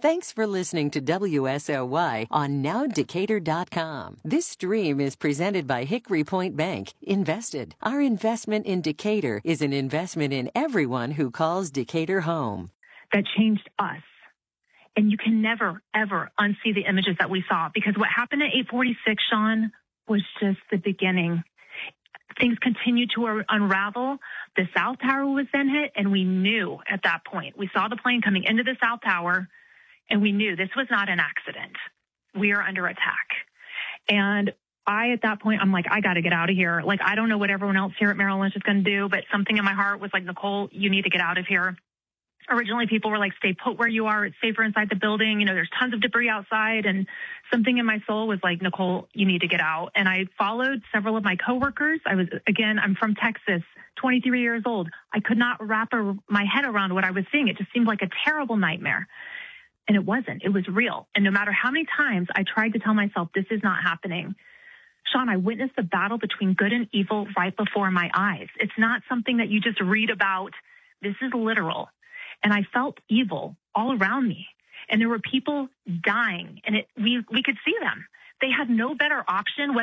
Thanks for listening to WSOY on NowDecatur.com. This stream is presented by Hickory Point Bank. Invested. Our investment in Decatur is an investment in everyone who calls Decatur home. That changed us. And you can never, ever unsee the images that we saw, because what happened at 846, Sean, was just the beginning. Things continued to unravel. The South Tower was then hit, and we knew at that point. We saw the plane coming into the South Tower, and we knew this was not an accident. We are under attack. And at that point, I'm like, I got to get out of here. Like, I don't know what everyone else here at Merrill Lynch is going to do, but something in my heart was like, Nicole, you need to get out of here. Originally, people were like, stay put where you are. It's safer inside the building. You know, there's tons of debris outside. And something in my soul was like, Nicole, you need to get out. And I followed several of my coworkers. I'm from Texas, 23 years old. I could not wrap my head around what I was seeing. It just seemed like a terrible nightmare. And it wasn't. It was real. And no matter how many times I tried to tell myself this is not happening, Sean, I witnessed the battle between good and evil right before my eyes. It's not something that you just read about. This is literal. And I felt evil all around me. And there were people dying, and we could see them. They had no better option,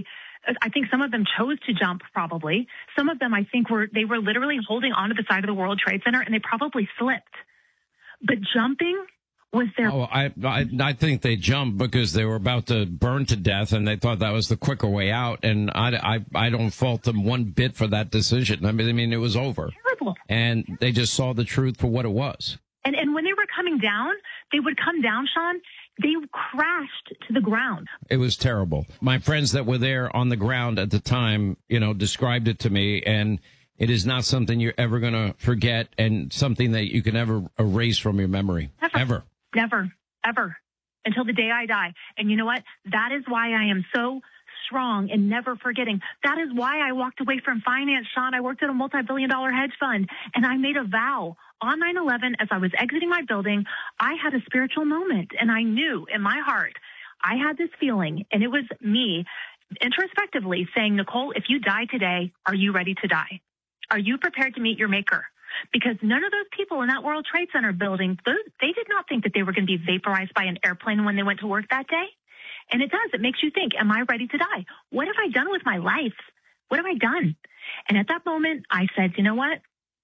I think some of them chose to jump probably. Some of them, I think, they were literally holding onto the side of the World Trade Center, and they probably slipped. But jumping was their... Oh, I think they jumped because they were about to burn to death, and they thought that was the quicker way out. And I don't fault them one bit for that decision. I mean, it was over. Terrible. And they just saw the truth for what it was. And when they were coming down, they would come down, Sean. They crashed to the ground. It was terrible. My friends that were there on the ground at the time, described it to me, and it is not something you're ever going to forget, and something that you can ever erase from your memory. Ever. Never, ever, until the day I die. And you know what? That is why I am so strong and never forgetting. That is why I walked away from finance, Sean. I worked at a multi-billion-dollar hedge fund, and I made a vow on 9/11 as I was exiting my building. I had a spiritual moment, and I knew in my heart I had this feeling, and it was me introspectively saying, Nicole, if you die today, are you ready to die? Are you prepared to meet your maker? Because none of those people in that World Trade Center building, they did not think that they were going to be vaporized by an airplane when they went to work that day. And it does. It makes you think, am I ready to die? What have I done with my life? What have I done? And at that moment, I said, you know what?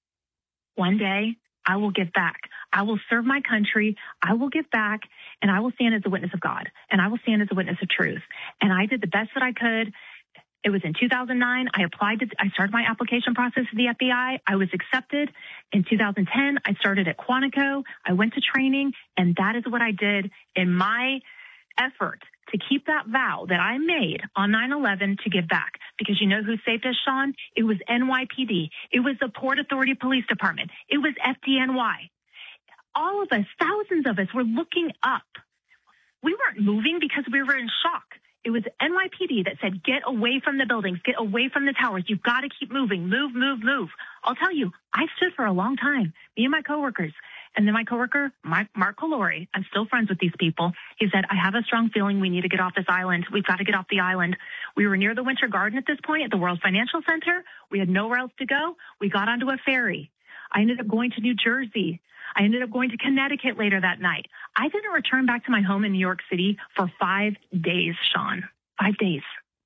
One day I will give back. I will serve my country. I will give back, and I will stand as a witness of God, and I will stand as a witness of truth. And I did the best that I could. It was in 2009. I started my application process to the FBI. I was accepted. In 2010, I started at Quantico. I went to training, and that is what I did in my effort to keep that vow that I made on 9/11 to give back. Because you know who saved us, Sean? It was NYPD. It was the Port Authority Police Department. It was FDNY. All of us, thousands of us, were looking up. We weren't moving because we were in shock. It was NYPD that said, get away from the buildings, get away from the towers. You've got to keep moving, move, move, move. I'll tell you, I stood for a long time, me and my coworkers. And then my coworker, Mark Calori, I'm still friends with these people. He said, I have a strong feeling we need to get off this island. We've got to get off the island. We were near the Winter Garden at this point at the World Financial Center. We had nowhere else to go. We got onto a ferry. I ended up going to New Jersey. I ended up going to Connecticut later that night. I didn't return back to my home in New York City for 5 days, Sean. 5 days.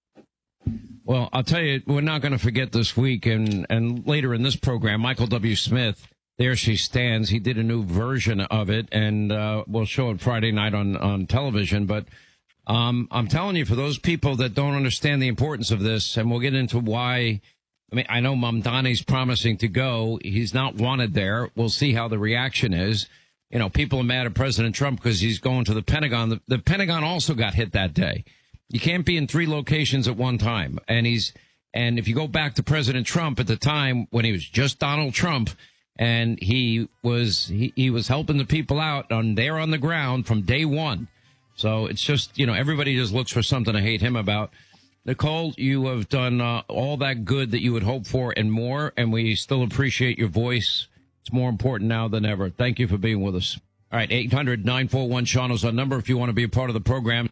Well, I'll tell you, we're not going to forget this week. And later in this program, Michael W. Smith, There She Stands, he did a new version of it, and we'll show it Friday night on television. But I'm telling you, for those people that don't understand the importance of this, and we'll get into why. I mean, I know Mamdani's promising to go. He's not wanted there. We'll see how the reaction is. People are mad at President Trump because he's going to the Pentagon. The Pentagon also got hit that day. You can't be in 3 locations at one time. And if you go back to President Trump at the time when he was just Donald Trump, and he was helping the people out on the ground from day one. So it's just, everybody just looks for something to hate him about. Nicole, you have done all that good that you would hope for and more, and we still appreciate your voice. It's more important now than ever. Thank you for being with us. All right, 800-941-SEAN is our number if you want to be a part of the program.